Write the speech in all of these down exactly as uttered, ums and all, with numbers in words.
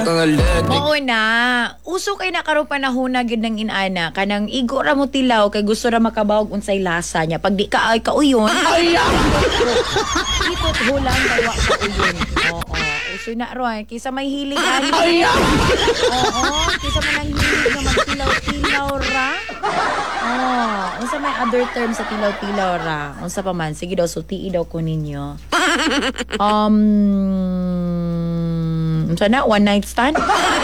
Oo na. Uso kay nakaroon panahon na gid ng inana kanang igo ra mo tilaw kay gusto ra makabawog unsay lasa niya. Pag di ka ay kauyon. Ay. Ipot hulang dawa ka uyon. Oo. Uso na ron kisa may hilig ani. Ay. Oo, kisa man ang hilig nga magtilaw-tilaw ra. Oh, unsa may other term sa tilaw-tilaw ra? Unsa pa man? Sige daw sutii daw ko ninyo. Um Unsa na? One night stand?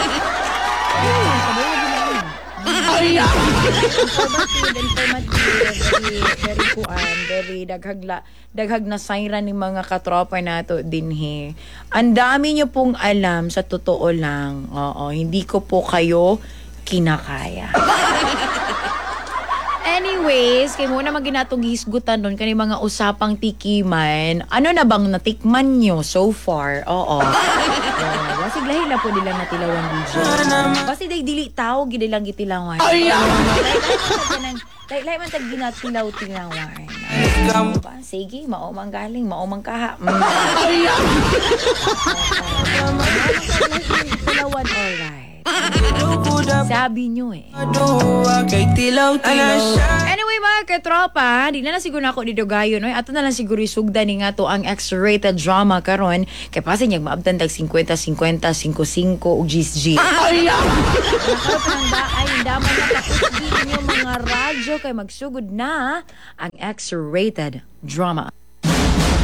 Ay, informative, informative, very, very kuan, very daghag, daghag na sayran ni mga katropa nato dinhi. Ang dami nyo pong alam sa totoo lang. Oo, hindi ko po kayo kinakaya. Anyways, kay muna maginatong hisgutan doon kani mga usapang tikiman. Ano na bang natikman nyo so far? Oo. Uh, Basig lahi na po nilang natilawan video. Kasi day dili tao gid lang gitilawan. Ay! Lahi man tag ginatilaw-tilawan. Sige, mao man galing, mao man kaha. Ay! Tilawan, alright. Sabi nyo eh. Anyway mga katropa, di na na siguro na ako dito gayon. Ato na lang siguro isugda ni nga to ang X-rated drama karon. Kaya pa siya maabdan tag fifty fifty, fifty-five ug G S G. Ay! Nakaroon pa ng daay, daman na tapos din yung mga radyo kay magsugod na ang X-rated drama.